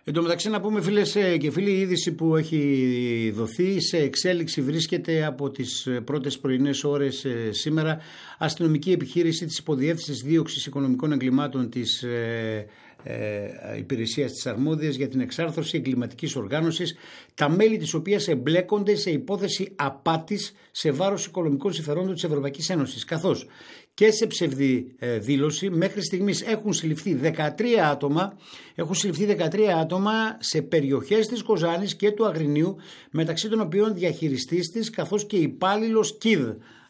Εν τω μεταξύ να πούμε, φίλες και φίλοι, η είδηση που έχει δοθεί σε εξέλιξη βρίσκεται από τις πρώτες πρωινές ώρες σήμερα. Αστυνομική επιχείρηση της Υποδιεύθυνσης Δίωξης Οικονομικών Εγκλημάτων της υπηρεσίας της αρμόδιας για την εξάρθρωση εγκληματικής οργάνωσης, τα μέλη της οποίας εμπλέκονται σε υπόθεση απάτης σε βάρος οικονομικών συμφερόντων της Ευρωπαϊκής Ένωσης, καθώς και σε ψευδή δήλωση. Μέχρι στιγμής έχουν συλληφθεί 13 άτομα σε περιοχές της Κοζάνης και του Αγρινίου, μεταξύ των οποίων διαχειριστής της καθώς και υπάλληλος ΚΙΔ.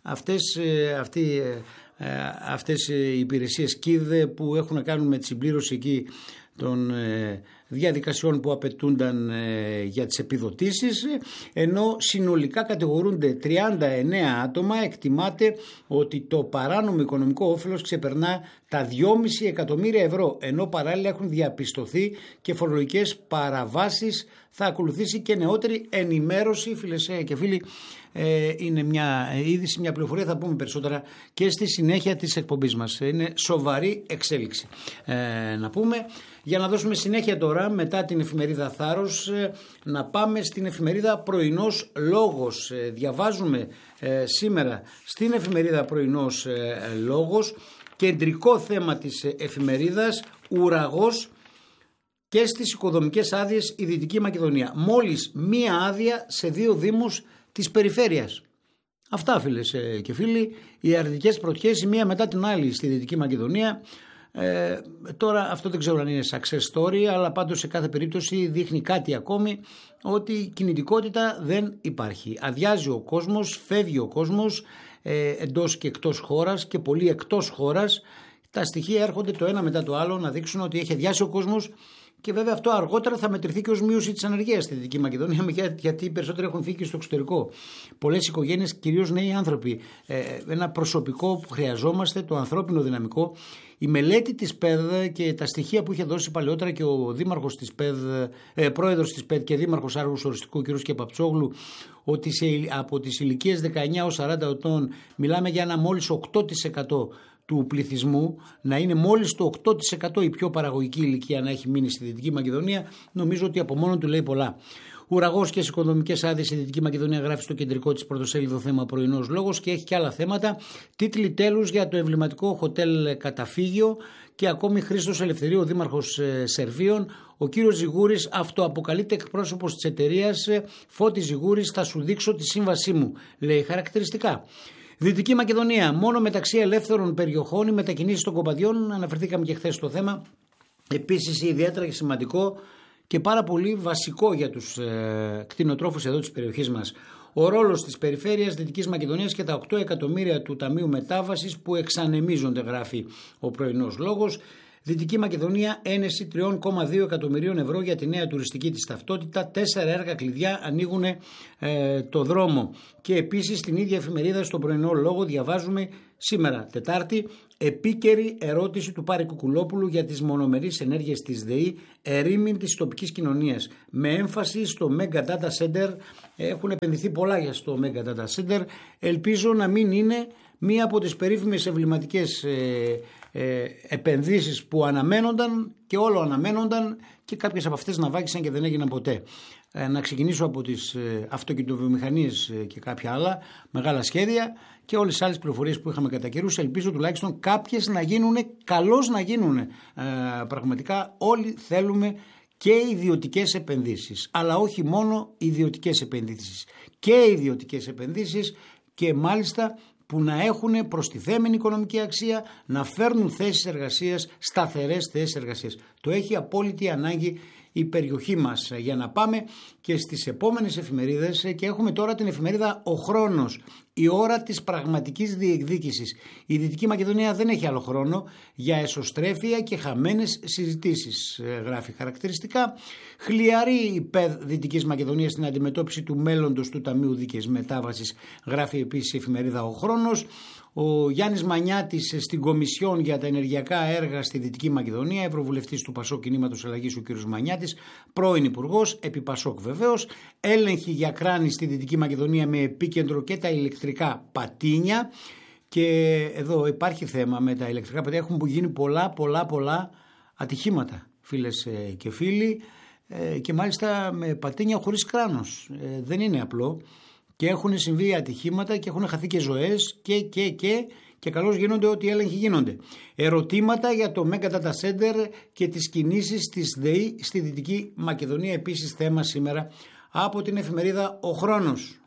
Αυτές οι υπηρεσίες ΚΙΔ που έχουν να κάνουν με τη συμπλήρωση εκεί των διαδικασιών που απαιτούνταν για τις επιδοτήσεις, ενώ συνολικά κατηγορούνται 39 άτομα. Εκτιμάται ότι το παράνομο οικονομικό όφελος ξεπερνά τα 2,5 εκατομμύρια ευρώ, ενώ παράλληλα έχουν διαπιστωθεί και φορολογικές παραβάσεις. Θα ακολουθήσει και νεότερη ενημέρωση, φίλες και φίλοι. Είναι μια είδηση, μια πληροφορία, θα πούμε περισσότερα και στη συνέχεια της εκπομπής μας. Είναι σοβαρή εξέλιξη. Να πούμε, για να δώσουμε συνέχεια τώρα, μετά την εφημερίδα Θάρρος, να πάμε στην εφημερίδα Πρωινός Λόγος. Διαβάζουμε σήμερα στην εφημερίδα Πρωινός Λόγος, κεντρικό θέμα της εφημερίδας, ουραγός και στις οικοδομικές άδειες η Δυτική Μακεδονία. Μόλις μία άδεια σε 2 δήμους της περιφέρειας. Αυτά, φίλες και φίλοι, οι αρνητικές πρωτιές η μία μετά την άλλη στη Δυτική Μακεδονία. Τώρα αυτό δεν ξέρω αν είναι success story, αλλά πάντως σε κάθε περίπτωση δείχνει κάτι ακόμη, ότι κινητικότητα δεν υπάρχει. Αδειάζει ο κόσμος, φεύγει ο κόσμος εντός και εκτός χώρας και πολύ εκτός χώρας. Τα στοιχεία έρχονται το ένα μετά το άλλο να δείξουν ότι έχει αδειάσει ο κόσμος. Και βέβαια αυτό αργότερα θα μετρηθεί και ως μείωση της ανεργίας στη Δυτική Μακεδονία, γιατί οι περισσότεροι έχουν φύγει στο εξωτερικό. Πολλές οικογένειες, κυρίως νέοι άνθρωποι, ένα προσωπικό που χρειαζόμαστε, το ανθρώπινο δυναμικό. Η μελέτη της ΠΕΔ και τα στοιχεία που είχε δώσει παλαιότερα και ο δήμαρχος της ΠΕΔ, πρόεδρος της ΠΕΔ και δήμαρχος Άργους Οριστικού κ. Κεπαψόγλου, ότι από τις ηλικίες 19 έως 40 ετών μιλάμε για ένα μόλις 8% του πληθυσμού, να είναι μόλις το 8% η πιο παραγωγική ηλικία να έχει μείνει στη Δυτική Μακεδονία, νομίζω ότι από μόνο του λέει πολλά. Ουραγός και οικονομικές άδειες στη Δυτική Μακεδονία, γράφει στο κεντρικό της πρωτοσέλιδο θέμα Πρωινός Λόγος, και έχει και άλλα θέματα. Τίτλοι τέλους για το εμβληματικό χοτέλ Καταφύγιο και ακόμη Χρήστος Ελευθερίου, ο δήμαρχος Σερβίων. Ο κύριος Ζιγούρης αυτοαποκαλείται εκπρόσωπος της εταιρείας. Φώτης Ζιγούρης, θα σου δείξω τη σύμβασή μου, λέει χαρακτηριστικά. Δυτική Μακεδονία, μόνο μεταξύ ελεύθερων περιοχών οι μετακινήσεις των κοπαδιών, αναφερθήκαμε και χθες στο θέμα. Επίσης ιδιαίτερα σημαντικό και πάρα πολύ βασικό για τους κτηνοτρόφους εδώ της περιοχής μας, ο ρόλος της περιφέρειας Δυτικής Μακεδονίας και τα 8 εκατομμύρια του Ταμείου Μετάβασης που εξανεμίζονται, γράφει ο Πρωινός Λόγος. Δυτική Μακεδονία, ένεση 3,2 εκατομμυρίων ευρώ για τη νέα τουριστική της ταυτότητα. 4 έργα κλειδιά ανοίγουν το δρόμο. Και επίσης στην ίδια εφημερίδα, στον Πρωινό Λόγο, διαβάζουμε σήμερα Τετάρτη, επίκαιρη ερώτηση του Πάρη Κουκουλόπουλου για τις μονομερείς ενέργειες της ΔΕΗ, ερήμην της τοπικής κοινωνίας. Με έμφαση στο Mega Data Center. Έχουν επενδυθεί πολλά για στο Mega Data Center. Ελπίζω να μην είναι μία από τις περίφημες εμβληματικές επενδύσεις που αναμένονταν και όλο αναμένονταν και κάποιες από αυτές να βάγισαν και δεν έγιναν ποτέ. Να ξεκινήσω από τις αυτοκινητοβιομηχανίες και κάποια άλλα μεγάλα σχέδια και όλες τις άλλες πληροφορίες που είχαμε κατά καιρούς. Ελπίζω τουλάχιστον κάποιες να γίνουν, καλώς να γίνουν. Πραγματικά όλοι θέλουμε και ιδιωτικές επενδύσεις, αλλά όχι μόνο ιδιωτικές επενδύσεις, και ιδιωτικές επενδύσεις και μάλιστα που να έχουν προστιθέμενη οικονομική αξία, να φέρνουν θέσεις εργασίας, σταθερές θέσεις εργασίας. Το έχει απόλυτη ανάγκη η περιοχή μας. Για να πάμε και στις επόμενες εφημερίδες, και έχουμε τώρα την εφημερίδα Ο Χρόνος, η ώρα της πραγματικής διεκδίκησης. Η Δυτική Μακεδονία δεν έχει άλλο χρόνο για εσωστρέφεια και χαμένες συζητήσεις, γράφει χαρακτηριστικά. Χλιαρή η ΠΕΔ Δυτικής Μακεδονίας στην αντιμετώπιση του μέλλοντος του Ταμείου Δίκαιης Μετάβασης, γράφει επίσης η εφημερίδα Ο Χρόνος. Ο Γιάννης Μανιάτης στην Κομισιόν για τα ενεργειακά έργα στη Δυτική Μακεδονία, ευρωβουλευτής του Πασόκ Κινήματος Αλλαγής ο κ. Μανιάτης, πρώην υπουργός, επί Πασόκ βεβαίως. Έλεγχοι για κράνη στη Δυτική Μακεδονία με επίκεντρο και τα ηλεκτρικά πατίνια. Και εδώ υπάρχει θέμα με τα ηλεκτρικά πατίνια. Έχουν γίνει πολλά ατυχήματα, φίλες και φίλοι. και μάλιστα με πατίνια χωρίς κράνος. Δεν είναι απλό και έχουν συμβεί ατυχήματα και έχουν χαθεί και ζωές και καλώς γίνονται ό,τι έλεγχοι γίνονται. Ερωτήματα για το Mega Data Center και τις κινήσεις της ΔΕΗ στη Δυτική Μακεδονία, επίσης θέμα σήμερα από την εφημερίδα Ο Χρόνος.